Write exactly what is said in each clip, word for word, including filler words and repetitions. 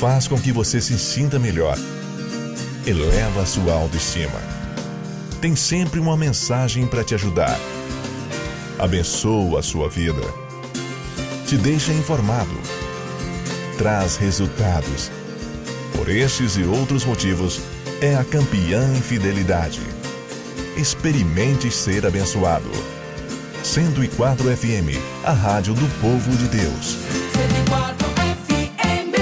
faz com que você se sinta melhor, eleva a sua autoestima. Tem sempre uma mensagem para te ajudar. Abençoa a sua vida. Te deixa informado. Traz resultados. Por estes e outros motivos, é a campeã em fidelidade. Experimente ser abençoado. cento e quatro F M, a rádio do povo de Deus. cento e quatro F M.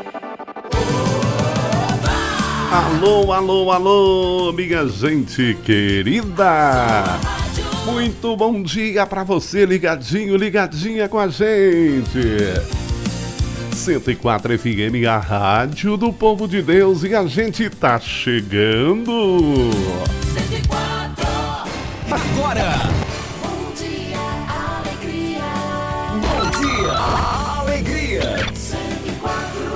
Alô, alô, alô, minha gente querida. Muito bom dia pra você, ligadinho, ligadinha com a gente. cento e quatro F M, a rádio do povo de Deus, e a gente tá chegando. cento e quatro. Agora. Bom dia, alegria. Bom dia, alegria. cento e quatro.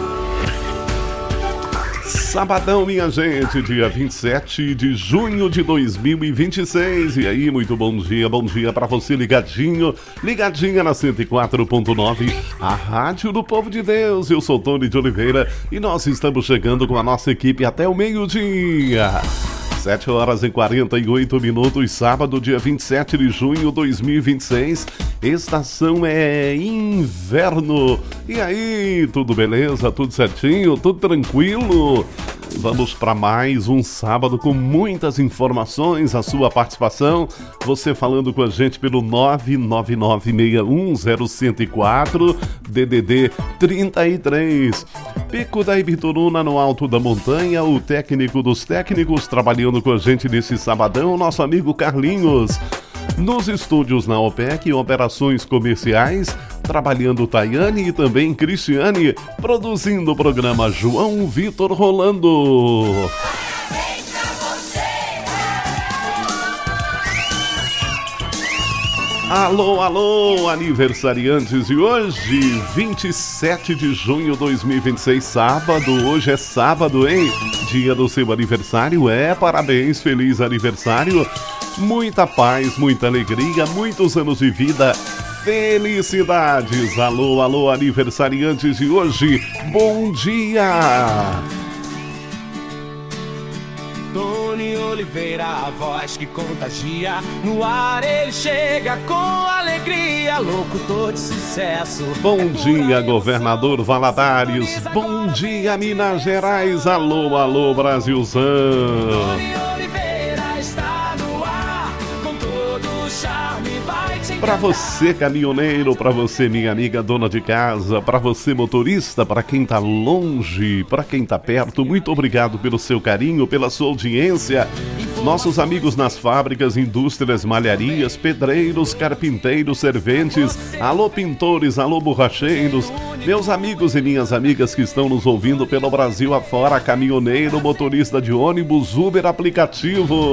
Sabadão, minha gente, dia vinte e sete de junho de dois mil e vinte e seis. E aí, muito bom dia, bom dia pra você, ligadinho, ligadinha na cento e quatro ponto nove, a rádio do povo de Deus. Eu sou Tony de Oliveira e nós estamos chegando com a nossa equipe até o meio-dia. sete horas e quarenta e oito minutos, sábado, dia vinte e sete de junho de dois mil e vinte e seis. Estação é inverno. E aí, tudo beleza? Tudo certinho? Tudo tranquilo? Vamos para mais um sábado com muitas informações, a sua participação, você falando com a gente pelo nove nove nove seis um zero um zero quatro, D D D trinta e três. Pico da Ibituruna, no alto da montanha, o técnico dos técnicos trabalhando com a gente nesse sabadão, nosso amigo Carlinhos. Nos estúdios na OPEC, operações comerciais, trabalhando Tayane e também Cristiane, produzindo o programa João Vitor Rolando. Alô, alô, aniversariantes de hoje, vinte e sete de junho de dois mil e vinte e seis, sábado, hoje é sábado, hein? Dia do seu aniversário, é, parabéns, feliz aniversário, muita paz, muita alegria, muitos anos de vida, felicidades, alô, alô, aniversariantes de hoje, bom dia! Tony Oliveira, a voz que contagia. No ar ele chega com alegria, locutor de sucesso. Bom dia, governador Valadares. Bom dia, Minas Gerais. Alô, alô, Brasilzão. Tony Oliveira está no ar, com todo o charme vai te Pra você, caminhoneiro, pra você, minha amiga dona de casa, pra você, motorista, pra quem tá longe, pra quem tá perto, muito obrigado pelo seu carinho, pela sua audiência. Nossos amigos nas fábricas, indústrias, malharias, pedreiros, carpinteiros, serventes, alô pintores, alô borracheiros, meus amigos e minhas amigas que estão nos ouvindo pelo Brasil afora, caminhoneiro, motorista de ônibus, Uber aplicativo.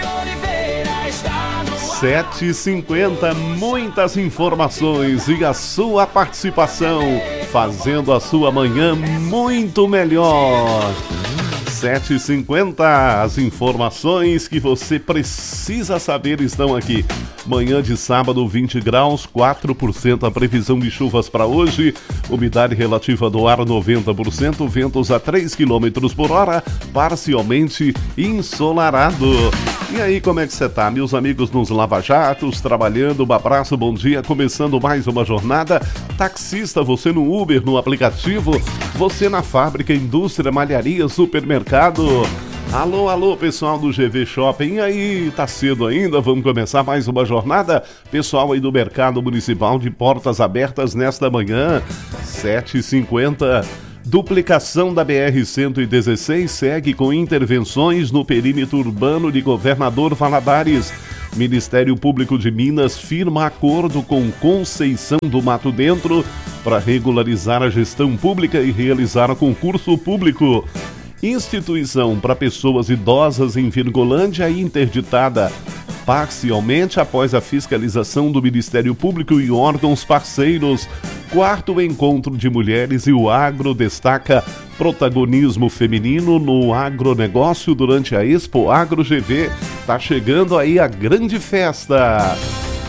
sete e cinquenta, muitas informações e a sua participação, fazendo a sua manhã muito melhor. sete e cinquenta, as informações que você precisa saber estão aqui. Manhã de sábado, vinte graus, quatro por cento a previsão de chuvas para hoje, umidade relativa do ar noventa por cento, ventos a três quilômetros por hora, parcialmente ensolarado. E aí, como é que você tá, meus amigos nos lava-jatos, trabalhando? Um abraço, bom dia, começando mais uma jornada. Taxista, você no Uber, no aplicativo, você na fábrica, indústria, malharia, supermercado. Alô, alô, pessoal do G V Shopping, e aí, tá cedo ainda, vamos começar mais uma jornada? Pessoal aí do Mercado Municipal de portas abertas nesta manhã, sete e cinquenta. Duplicação da B R cento e dezesseis segue com intervenções no perímetro urbano de Governador Valadares. Ministério Público de Minas firma acordo com Conceição do Mato Dentro para regularizar a gestão pública e realizar concurso público. Instituição para pessoas idosas em Virgolândia interditada parcialmente após a fiscalização do Ministério Público e órgãos parceiros. Quarto encontro de mulheres e o agro destaca protagonismo feminino no agronegócio durante a Expo Agro G V. Tá chegando aí a grande festa.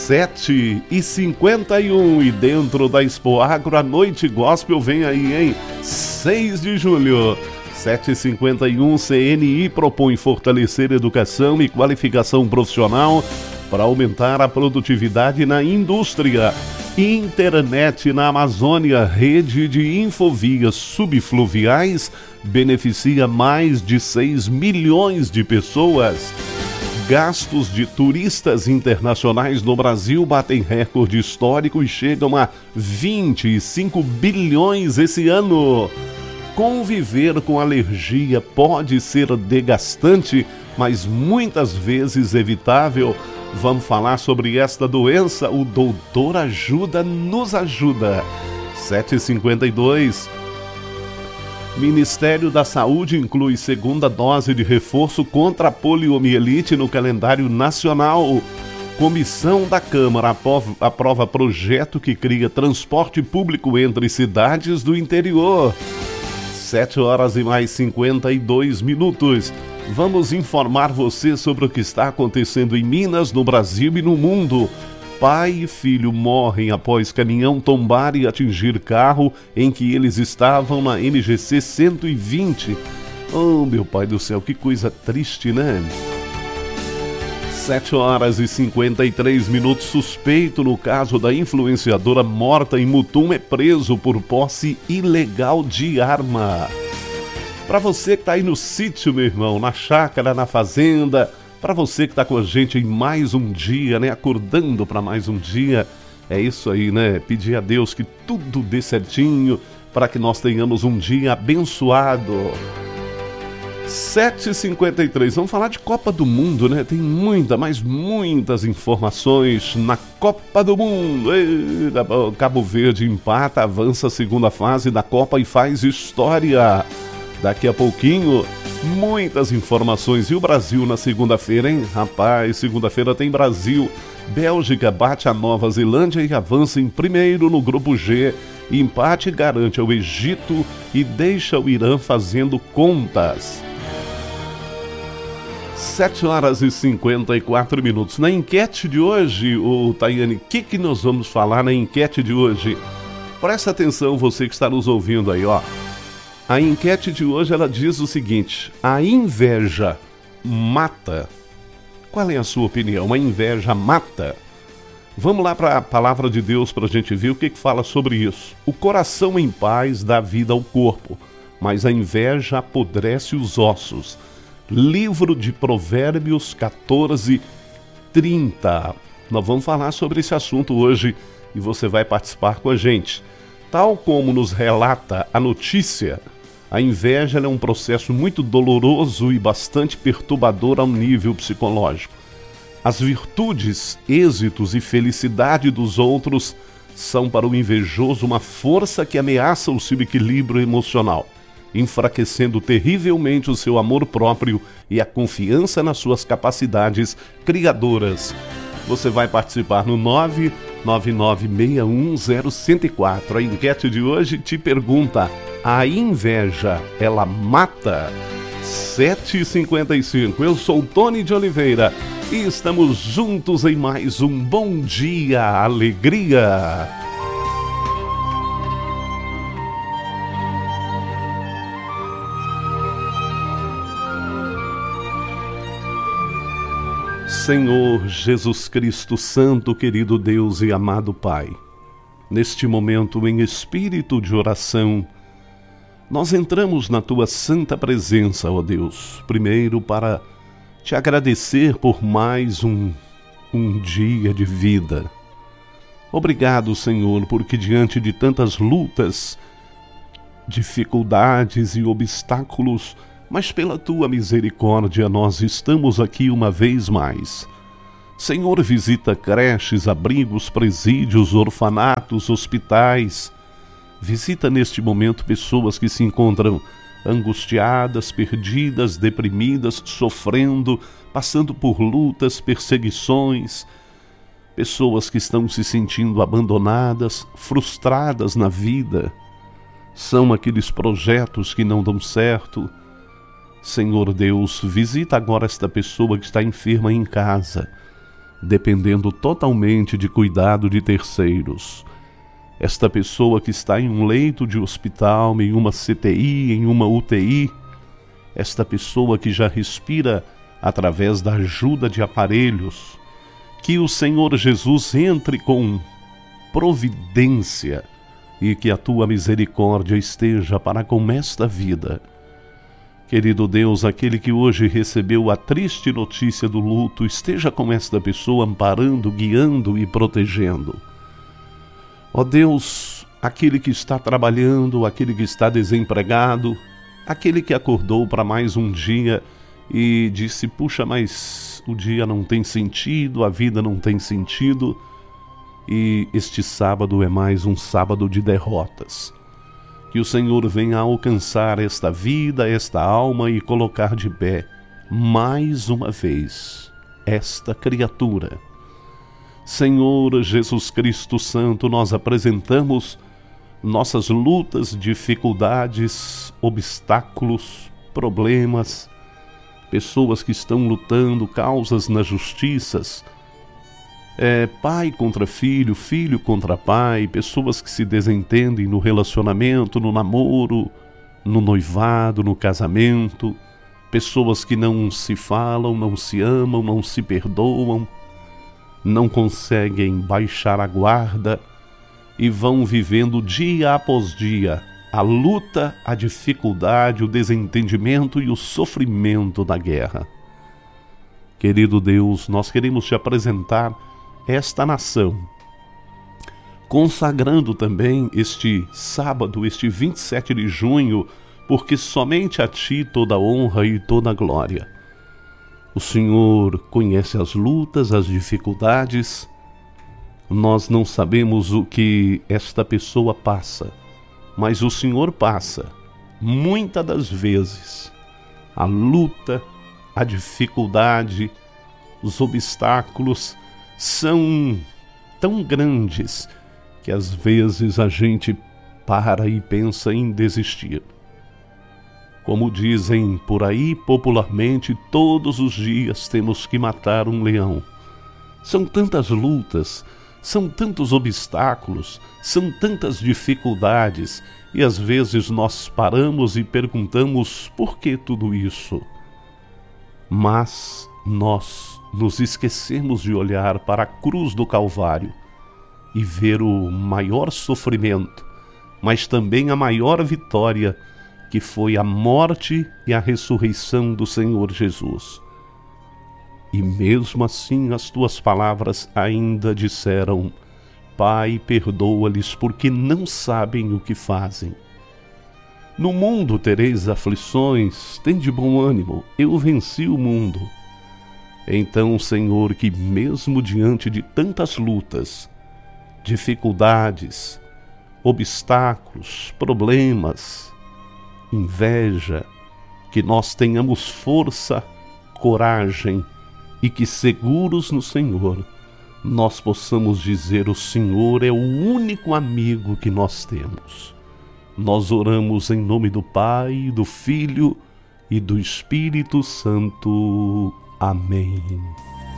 sete e cinquenta e um e dentro da Expo Agro, a Noite Gospel vem aí, hein? seis de julho. sete e cinquenta e um, C N I propõe fortalecer educação e qualificação profissional para aumentar a produtividade na indústria. Internet na Amazônia, rede de infovias subfluviais, beneficia mais de seis milhões de pessoas. Gastos de turistas internacionais no Brasil batem recorde histórico e chegam a vinte e cinco bilhões esse ano. Conviver com alergia pode ser desgastante, mas muitas vezes evitável. Vamos falar sobre esta doença. O Doutor Ajuda nos ajuda. sete e cinquenta e dois. Ministério da Saúde inclui segunda dose de reforço contra a poliomielite no calendário nacional. Comissão da Câmara aprova, aprova projeto que cria transporte público entre cidades do interior. sete horas e mais cinquenta e dois minutos. Vamos informar você sobre o que está acontecendo em Minas, no Brasil e no mundo. Pai e filho morrem após caminhão tombar e atingir carro em que eles estavam na M G C cento e vinte. Oh, meu pai do céu, que coisa triste, né? sete horas e cinquenta e três minutos. Suspeito no caso da influenciadora morta em Mutum é preso por posse ilegal de arma. Para você que está aí no sítio, meu irmão, na chácara, na fazenda, para você que está com a gente em mais um dia, né? Acordando para mais um dia, é isso aí, né? Pedir a Deus que tudo dê certinho para que nós tenhamos um dia abençoado. sete e cinquenta e três, vamos falar de Copa do Mundo, né? Tem muita, mas muitas informações na Copa do Mundo. Eita, Cabo Verde empata, avança a segunda fase da Copa e faz história. Daqui a pouquinho, muitas informações. E o Brasil na segunda-feira, hein? Rapaz, segunda-feira tem Brasil. Bélgica bate a Nova Zelândia e avança em primeiro no grupo G. Empate garante ao Egito e deixa o Irã fazendo contas. sete horas e cinquenta e quatro minutos. Na enquete de hoje, o Tayane, o que, que nós vamos falar na enquete de hoje? Presta atenção, você que está nos ouvindo aí, ó. A enquete de hoje, ela diz o seguinte: a inveja mata. Qual é a sua opinião? A inveja mata? Vamos lá para a palavra de Deus para a gente ver o que, que fala sobre isso. O coração em paz dá vida ao corpo, mas a inveja apodrece os ossos. Livro de Provérbios quatorze, trinta. Nós vamos falar sobre esse assunto hoje e você vai participar com a gente. Tal como nos relata a notícia, a inveja é um processo muito doloroso e bastante perturbador ao nível psicológico. As virtudes, êxitos e felicidade dos outros são para o invejoso uma força que ameaça o seu equilíbrio emocional, enfraquecendo terrivelmente o seu amor próprio e a confiança nas suas capacidades criadoras. Você vai participar no nove nove nove seis um zero um zero quatro. A enquete de hoje te pergunta: a inveja, ela mata? sete e cinquenta e cinco. Eu sou Tony de Oliveira e estamos juntos em mais um Bom Dia Alegria. Senhor Jesus Cristo Santo, querido Deus e amado Pai, neste momento em espírito de oração, nós entramos na Tua santa presença, ó Deus, primeiro para Te agradecer por mais um, um dia de vida. Obrigado, Senhor, porque diante de tantas lutas, dificuldades e obstáculos, mas pela Tua misericórdia nós estamos aqui uma vez mais. Senhor, visita creches, abrigos, presídios, orfanatos, hospitais. Visita neste momento pessoas que se encontram angustiadas, perdidas, deprimidas, sofrendo, passando por lutas, perseguições. Pessoas que estão se sentindo abandonadas, frustradas na vida. São aqueles projetos que não dão certo. Senhor Deus, visita agora esta pessoa que está enferma em casa. dependendo totalmente de cuidado de terceiros. Esta pessoa que está em um leito de hospital, em uma C T I, em uma U T I, esta pessoa que já respira através da ajuda de aparelhos, que o Senhor Jesus entre com providência e que a tua misericórdia esteja para com esta vida. Querido Deus, aquele que hoje recebeu a triste notícia do luto, esteja com esta pessoa amparando, guiando e protegendo. Ó Deus, aquele que está trabalhando, aquele que está desempregado, aquele que acordou para mais um dia e disse, puxa, mas o dia não tem sentido, a vida não tem sentido, e este sábado é mais um sábado de derrotas. Que o Senhor venha alcançar esta vida, esta alma e colocar de pé, mais uma vez, esta criatura. Senhor Jesus Cristo Santo, nós apresentamos nossas lutas, dificuldades, obstáculos, problemas, pessoas que estão lutando, causas nas justiças, é, pai contra filho, filho contra pai, pessoas que se desentendem no relacionamento, no namoro, no noivado, no casamento, pessoas que não se falam, não se amam, não se perdoam, não conseguem baixar a guarda e vão vivendo dia após dia a luta, a dificuldade, o desentendimento e o sofrimento da guerra. Querido Deus, nós queremos te apresentar esta nação, consagrando também este sábado, este vinte e sete de junho, porque somente a ti toda a honra e toda a glória. O Senhor conhece as lutas, as dificuldades. Nós não sabemos o que esta pessoa passa, mas o Senhor passa, muitas das vezes, a luta, a dificuldade, os obstáculos são tão grandes que às vezes a gente para e pensa em desistir. Como dizem por aí popularmente, todos os dias temos que matar um leão. São tantas lutas, são tantos obstáculos, são tantas dificuldades, e às vezes nós paramos e perguntamos por que tudo isso. Mas nós nos esquecemos de olhar para a cruz do Calvário e ver o maior sofrimento, mas também a maior vitória, que foi a morte e a ressurreição do Senhor Jesus. E mesmo assim as tuas palavras ainda disseram, Pai, perdoa-lhes porque não sabem o que fazem. No mundo tereis aflições, tende bom ânimo, eu venci o mundo. Então, Senhor, que mesmo diante de tantas lutas, dificuldades, obstáculos, problemas, inveja, que nós tenhamos força, coragem e que seguros no Senhor, nós possamos dizer, o Senhor é o único amigo que nós temos. Nós oramos em nome do Pai, do Filho e do Espírito Santo. Amém.